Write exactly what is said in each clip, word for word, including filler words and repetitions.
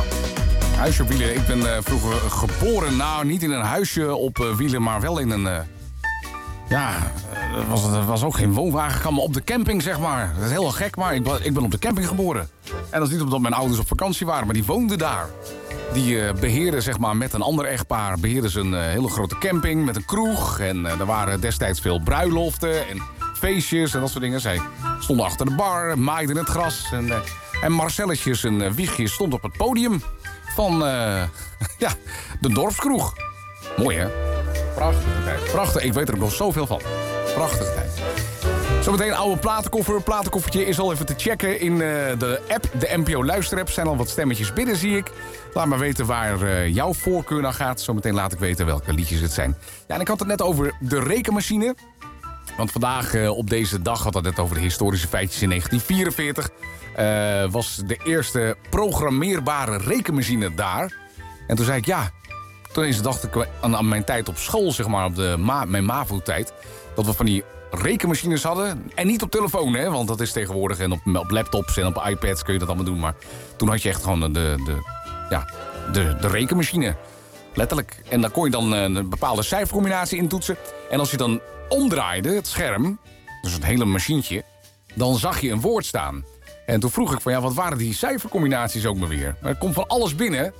Ja, huisje op wielen. Ik ben uh, vroeger geboren, nou niet in een huisje op uh, wielen, maar wel in een... Uh, ja, het was, het was ook geen woonwagen, maar op de camping, zeg maar. Dat is heel gek, maar ik, ik ben op de camping geboren. En dat is niet omdat mijn ouders op vakantie waren, maar die woonden daar. Die uh, beheerden, zeg maar, met een ander echtpaar... beheerden ze een uh, hele grote camping met een kroeg. En uh, er waren destijds veel bruiloften en feestjes en dat soort dingen. Zij stonden achter de bar, maaiden het gras. En, uh, en Marcelletjes en uh, Wiegje stond op het podium van uh, ja, de dorpskroeg. Mooi, hè? Prachtige tijd. Prachtig, ik weet er nog zoveel van. Prachtige tijd. Zometeen een oude platenkoffer. Platenkoffertje is al even te checken in uh, de app. De N P O Luisterapp. Zijn al wat stemmetjes binnen, zie ik. Laat maar weten waar uh, jouw voorkeur naar gaat. Zometeen laat ik weten welke liedjes het zijn. Ja, en ik had het net over de rekenmachine. Want vandaag uh, op deze dag had het net over de historische feitjes in negentien vierenveertig. Uh, was de eerste programmeerbare rekenmachine daar. En toen zei ik ja... Toen eens dacht ik aan, aan mijn tijd op school, zeg maar, op de ma- mijn MAVO-tijd... dat we van die rekenmachines hadden. En niet op telefoon, hè, want dat is tegenwoordig... en op, op laptops en op iPads kun je dat allemaal doen. Maar toen had je echt gewoon de, de, ja, de, de rekenmachine. Letterlijk. En daar kon je dan een bepaalde cijfercombinatie intoetsen. En als je dan omdraaide, het scherm, dus het hele machientje... dan zag je een woord staan. En toen vroeg ik van, ja, wat waren die cijfercombinaties ook maar weer? Maar er komt van alles binnen...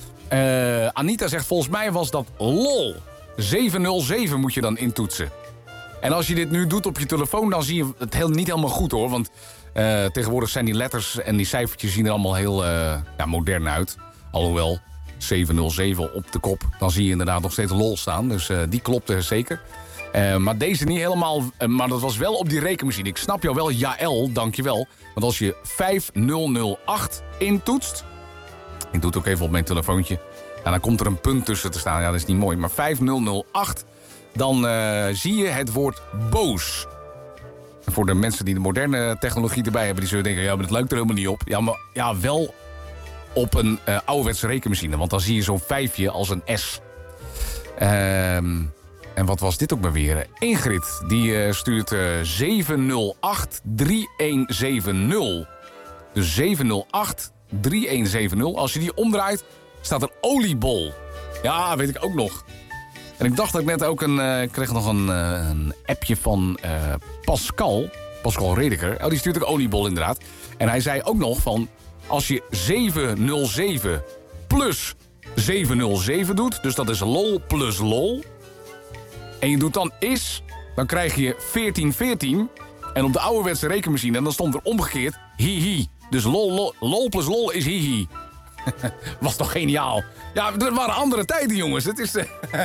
Uh, Anita zegt, volgens mij was dat lol. zevenhonderdzeven moet je dan intoetsen. En als je dit nu doet op je telefoon, dan zie je het heel, niet helemaal goed, hoor. Want uh, tegenwoordig zijn die letters en die cijfertjes zien er allemaal heel uh, ja, modern uit. Alhoewel, zevenhonderdzeven op de kop, dan zie je inderdaad nog steeds lol staan. Dus uh, die klopte zeker. Uh, maar deze niet helemaal, uh, maar dat was wel op die rekenmachine. Ik snap jou wel, Jaël, dankjewel. Want als je vijfhonderd acht intoetst... Ik doe het ook even op mijn telefoontje. En dan komt er een punt tussen te staan. Ja, dat is niet mooi. Maar vijfhonderd acht, dan uh, zie je het woord boos. En voor de mensen die de moderne technologie erbij hebben... die zullen denken, ja, maar dat lijkt er helemaal niet op. Ja, maar ja, wel op een uh, ouderwetse rekenmachine. Want dan zie je zo'n vijfje als een S. Um, en wat was dit ook maar weer? Ingrid, die uh, stuurt uh, zeven nul acht drie een zeven nul. Dus zeven nul acht drie een zeven nul. Als je die omdraait, staat een oliebol. Ja, weet ik ook nog. En ik dacht dat ik net ook een... Uh, ik kreeg nog een, uh, een appje van uh, Pascal. Pascal Redeker. Oh, die stuurt ook oliebol inderdaad. En hij zei ook nog van... Als je zevenhonderdzeven plus zevenhonderdzeven doet... Dus dat is lol plus lol. En je doet dan is... Dan krijg je veertien veertien. En op de ouderwetse rekenmachine... Dan stond er omgekeerd hihi. Dus lol, lol, lol plus lol is hihi. Was toch geniaal? Ja, er waren andere tijden, jongens. Het is, uh...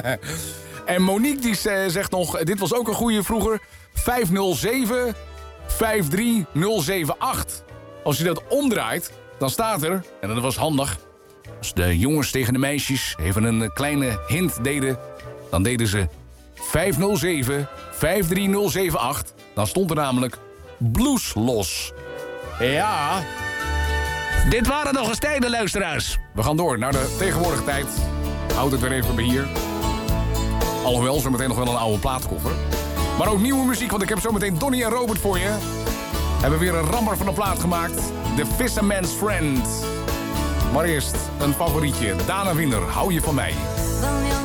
en Monique die uh, zegt nog... Dit was ook een goeie vroeger. vijf nul zeven vijf drie nul zeven acht. Als je dat omdraait, dan staat er... En dat was handig. Als de jongens tegen de meisjes even een kleine hint deden... Dan deden ze vijf nul zeven vijf drie nul zeven acht. Dan stond er namelijk blues los. Ja, dit waren nog eens tijden, luisteraars. We gaan door naar de tegenwoordige tijd. Houd het weer even bij hier. Alhoewel, zo meteen nog wel een oude plaatkoffer. Maar ook nieuwe muziek, want ik heb zo meteen Donnie en Robert voor je. Hebben weer een rammer van de plaat gemaakt. The Fisherman's Friend. Maar eerst een favorietje. Dana Wiener, hou je van mij.